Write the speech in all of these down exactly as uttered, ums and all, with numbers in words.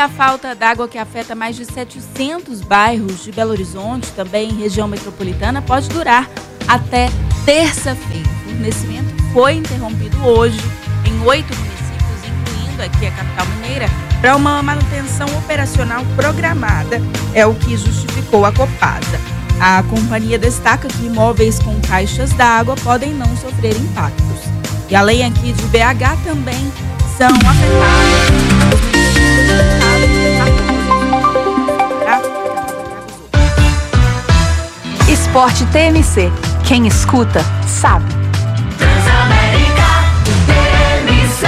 a falta d'água que afeta mais de setecentos bairros de Belo Horizonte, também região metropolitana, pode durar até terça-feira. O fornecimento foi interrompido hoje em oito municípios, incluindo aqui a capital mineira, para uma manutenção operacional programada, é o que justificou a Copasa. A companhia destaca que imóveis com caixas d'água podem não sofrer impactos. E além aqui de B H, também são afetados. Esporte T M C. Quem escuta, sabe. Transamérica T M C.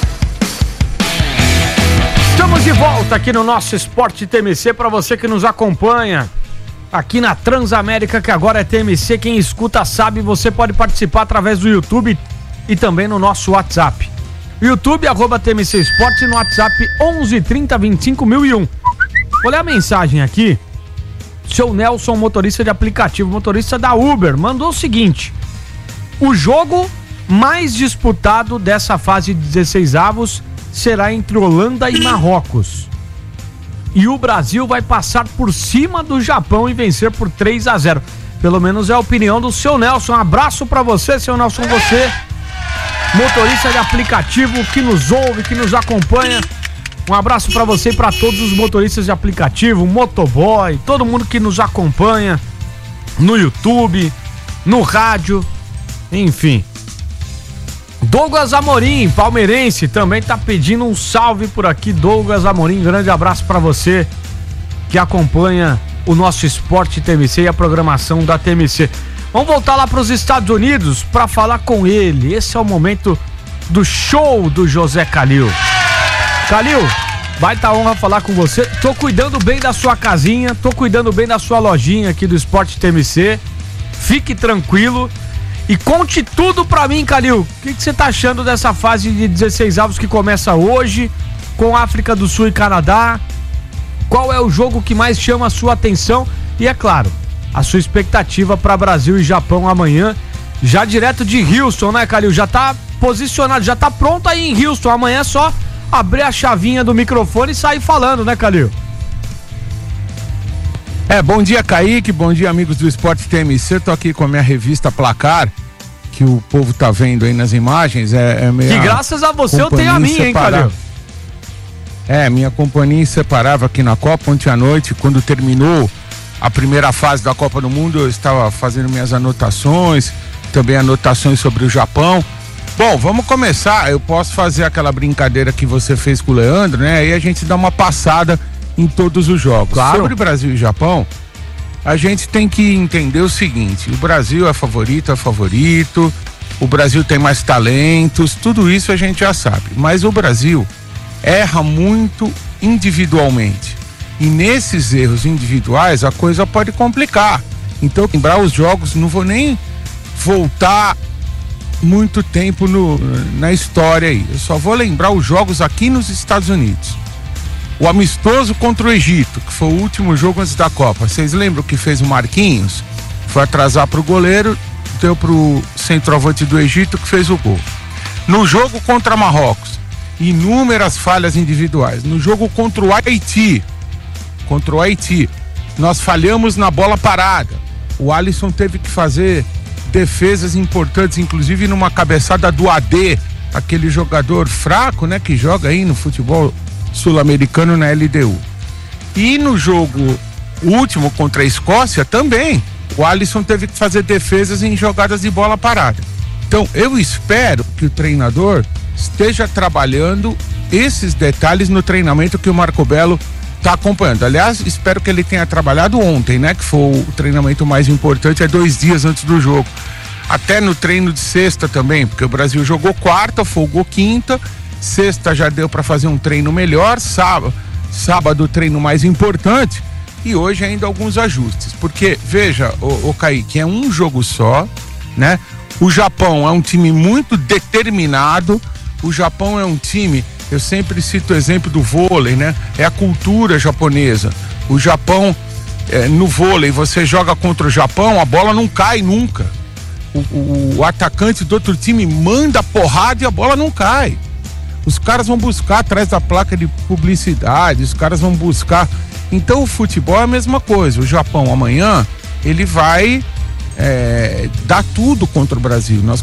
Estamos de volta aqui no nosso Esporte T M C para você que nos acompanha aqui na Transamérica, que agora é T M C. Quem escuta sabe, você pode participar através do YouTube e também no nosso WhatsApp. YouTube, arroba T M C Esporte, no WhatsApp onze trinta vinte e cinco mil e um. Vou ler a mensagem aqui. Seu Nelson, motorista de aplicativo, motorista da Uber, mandou o seguinte: o jogo mais disputado dessa fase de dezesseis avos será entre Holanda e Marrocos. E o Brasil vai passar por cima do Japão e vencer por três a zero. Pelo menos é a opinião do seu Nelson. Um abraço pra você, seu Nelson, você, motorista de aplicativo que nos ouve, que nos acompanha. Um abraço pra você e pra todos os motoristas de aplicativo, motoboy, todo mundo que nos acompanha no YouTube, no rádio, enfim. Douglas Amorim, palmeirense, também tá pedindo um salve por aqui. Douglas Amorim, grande abraço pra você que acompanha o nosso Esporte T M C e a programação da T M C. Vamos voltar lá pros Estados Unidos pra falar com ele. Esse é o momento do show do José Calil. Calil, baita honra falar com você. Tô cuidando bem da sua casinha, tô cuidando bem da sua lojinha aqui do Esporte T M C. Fique tranquilo e conte tudo pra mim, Calil. O que você tá achando dessa fase de dezesseis avos que começa hoje, com África do Sul e Canadá? Qual é o jogo que mais chama a sua atenção? E é claro, a sua expectativa para Brasil e Japão amanhã, já direto de Houston, né, Calil? Já tá posicionado, já tá pronto aí em Houston. Amanhã é só abrir a chavinha do microfone e sair falando, né, Calil? É, bom dia, Kaique, bom dia, amigos do Esporte T M C. Tô aqui com a minha revista Placar, que o povo tá vendo aí nas imagens. É, é minha que graças a você eu tenho a minha, hein, Calil? É, minha companhia inseparável aqui na Copa. Ontem à noite, quando terminou a primeira fase da Copa do Mundo, eu estava fazendo minhas anotações, também anotações sobre o Japão. Bom, vamos começar. Eu posso fazer aquela brincadeira que você fez com o Leandro, né? Aí a gente dá uma passada em todos os jogos. Claro. Sobre Brasil e Japão, a gente tem que entender o seguinte: o Brasil é favorito, é favorito, o Brasil tem mais talentos, tudo isso a gente já sabe. Mas o Brasil erra muito individualmente. E nesses erros individuais a coisa pode complicar. Então, lembrar os jogos, não vou nem voltar muito tempo no, na história aí. Eu só vou lembrar os jogos aqui nos Estados Unidos. O amistoso contra o Egito, que foi o último jogo antes da Copa. Vocês lembram que fez o Marquinhos? Foi atrasar pro goleiro, deu pro centroavante do Egito que fez o gol. No jogo contra Marrocos, inúmeras falhas individuais. No jogo contra o Haiti, contra o Haiti, nós falhamos na bola parada. O Alisson teve que fazer defesas importantes, inclusive numa cabeçada do A D, aquele jogador fraco, né, que joga aí no futebol sul-americano na L D U. E no jogo último contra a Escócia também, o Alisson teve que fazer defesas em jogadas de bola parada. Então eu espero que o treinador esteja trabalhando esses detalhes no treinamento que o Marco Belo está acompanhando. Aliás, espero que ele tenha trabalhado ontem, né? Que foi o treinamento mais importante, é dois dias antes do jogo. Até no treino de sexta também, porque o Brasil jogou quarta, folgou quinta, sexta já deu para fazer um treino melhor, sábado, sábado o treino mais importante e hoje ainda alguns ajustes. Porque, veja, o, o Kaique, é um jogo só, né? O Japão é um time muito determinado, o Japão é um time, eu sempre cito o exemplo do vôlei, né? É a cultura japonesa. O Japão, é, no vôlei, você joga contra o Japão, a bola não cai nunca. O, o, o atacante do outro time manda porrada e a bola não cai. Os caras vão buscar atrás da placa de publicidade, os caras vão buscar. Então o futebol é a mesma coisa. O Japão amanhã, ele vai é, dar tudo contra o Brasil. Nós